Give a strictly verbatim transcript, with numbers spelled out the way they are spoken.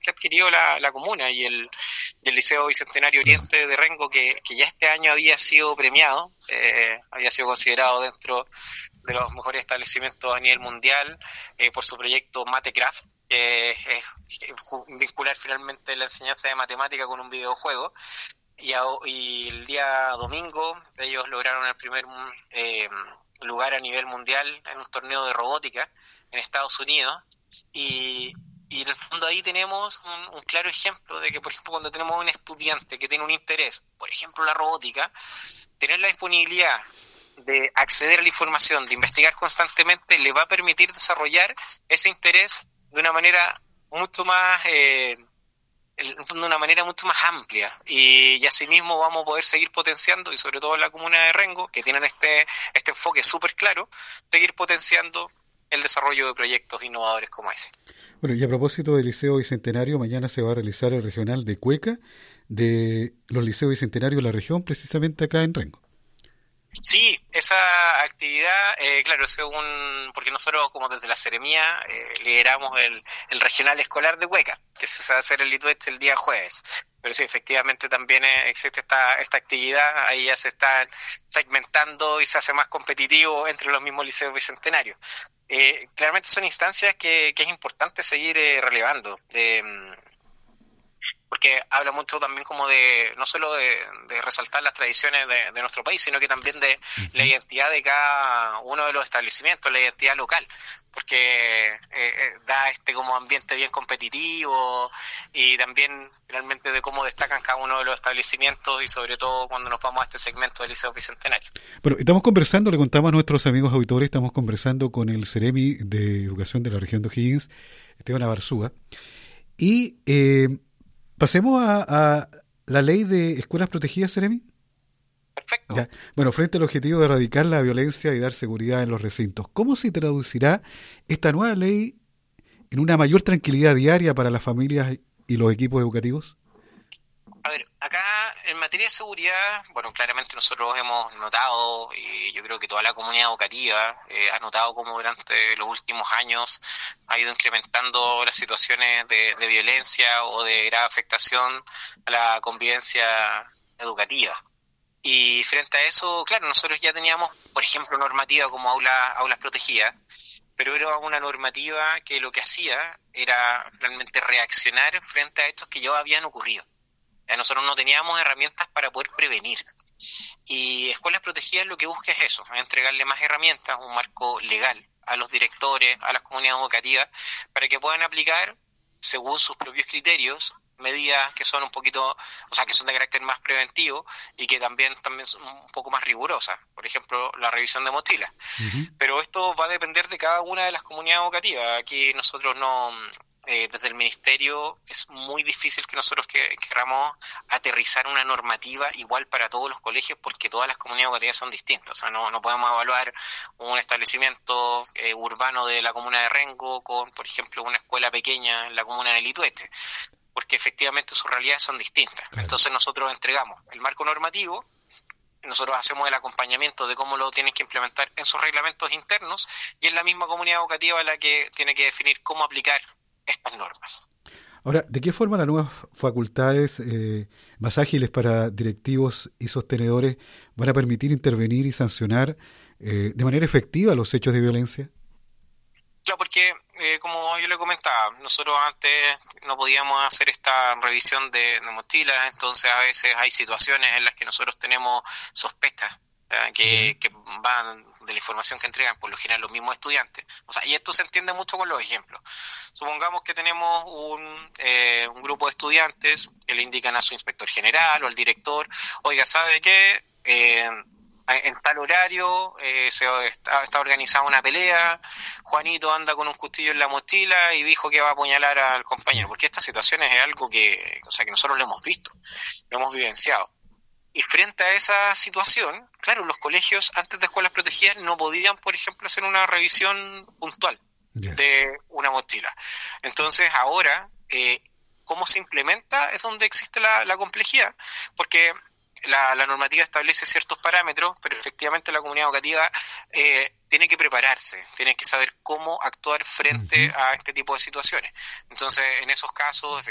que ha adquirido la, la comuna y el, y el Liceo Bicentenario Oriente de Rengo, que, que ya este año había sido premiado, eh, había sido considerado dentro de los mejores establecimientos a nivel mundial eh, por su proyecto Matecraft, que es, es vincular finalmente la enseñanza de matemática con un videojuego. Y, a, y el día domingo ellos lograron el primer eh, lugar a nivel mundial en un torneo de robótica en Estados Unidos, y, y en el fondo ahí tenemos un, un claro ejemplo de que, por ejemplo, cuando tenemos un estudiante que tiene un interés, por ejemplo la robótica, tener la disponibilidad de acceder a la información, de investigar constantemente, le va a permitir desarrollar ese interés de una manera mucho más eh, de una manera mucho más amplia, y, y asimismo vamos a poder seguir potenciando, y sobre todo en la comuna de Rengo, que tienen este este enfoque súper claro, seguir potenciando el desarrollo de proyectos innovadores como ese. Bueno, y a propósito del Liceo Bicentenario, mañana se va a realizar el regional de Cueca de los liceos bicentenarios de la región, precisamente acá en Rengo. Sí, esa actividad, eh, claro, según, porque nosotros como desde la Seremía eh, lideramos el, el regional escolar de Cueca, que se va a hacer el Lituete el día jueves. Pero sí, efectivamente también existe esta esta actividad, ahí ya se está segmentando y se hace más competitivo entre los mismos liceos bicentenarios. Eh, claramente son instancias que, que es importante seguir eh, relevando, de, porque habla mucho también como de, no solo de, de resaltar las tradiciones de, de nuestro país, sino que también de la identidad de cada uno de los establecimientos, la identidad local, porque eh, eh, da este como ambiente bien competitivo, y también realmente de cómo destacan cada uno de los establecimientos, y sobre todo cuando nos vamos a este segmento del Liceo Bicentenario. Bueno, estamos conversando, le contamos a nuestros amigos auditores, estamos conversando con el Ceremi de Educación de la región de O'Higgins, Esteban Abarzúa, y eh, pasemos a, a la ley de escuelas protegidas, Ceremi. Perfecto. Ya. Bueno, frente al objetivo de erradicar la violencia y dar seguridad en los recintos, ¿cómo se traducirá esta nueva ley en una mayor tranquilidad diaria para las familias y los equipos educativos? A ver, acá en materia de seguridad, bueno, claramente nosotros hemos notado, y yo creo que toda la comunidad educativa eh, ha notado cómo durante los últimos años ha ido incrementando las situaciones de, de violencia o de grave afectación a la convivencia educativa. Y frente a eso, claro, nosotros ya teníamos, por ejemplo, normativa como aula, aulas protegidas, pero era una normativa que lo que hacía era realmente reaccionar frente a hechos que ya habían ocurrido. Nosotros no teníamos herramientas para poder prevenir. Y Escuelas Protegidas lo que busca es eso, entregarle más herramientas, un marco legal a los directores, a las comunidades educativas, para que puedan aplicar, según sus propios criterios, medidas que son un poquito, o sea, que son de carácter más preventivo y que también, también son un poco más rigurosas. Por ejemplo, la revisión de mochilas. Uh-huh. Pero esto va a depender de cada una de las comunidades educativas. Aquí nosotros no... Eh, desde el Ministerio es muy difícil que nosotros que, queramos aterrizar una normativa igual para todos los colegios, porque todas las comunidades educativas son distintas. O sea, no, no podemos evaluar un establecimiento eh, urbano de la comuna de Rengo con, por ejemplo, una escuela pequeña en la comuna de Lituete, porque efectivamente sus realidades son distintas. Claro. Entonces nosotros entregamos el marco normativo, nosotros hacemos el acompañamiento de cómo lo tienen que implementar en sus reglamentos internos, y es la misma comunidad educativa la que tiene que definir cómo aplicar estas normas. Ahora, ¿de qué forma las nuevas facultades eh, más ágiles para directivos y sostenedores van a permitir intervenir y sancionar eh, de manera efectiva los hechos de violencia? Claro, porque eh, como yo le comentaba, nosotros antes no podíamos hacer esta revisión de, de mochilas, entonces a veces hay situaciones en las que nosotros tenemos sospechas Que, que van de la información que entregan por lo general los mismos estudiantes. O sea, y esto se entiende mucho con los ejemplos. Supongamos que tenemos un, eh, un grupo de estudiantes que le indican a su inspector general o al director: oiga, ¿sabe qué? Eh, en tal horario eh, se está, está organizada una pelea, Juanito anda con un cuchillo en la mochila y dijo que va a apuñalar al compañero. Porque estas situaciones es algo que, o sea, que nosotros lo hemos visto, lo hemos vivenciado. Y frente a esa situación, claro, los colegios antes de escuelas protegidas no podían, por ejemplo, hacer una revisión puntual yeah. de una mochila. Entonces ahora, eh, ¿cómo se implementa? Es donde existe la, la complejidad, porque la, la normativa establece ciertos parámetros, pero efectivamente la comunidad educativa eh, tiene que prepararse, tiene que saber cómo actuar frente uh-huh. a este tipo de situaciones. Entonces, en esos casos,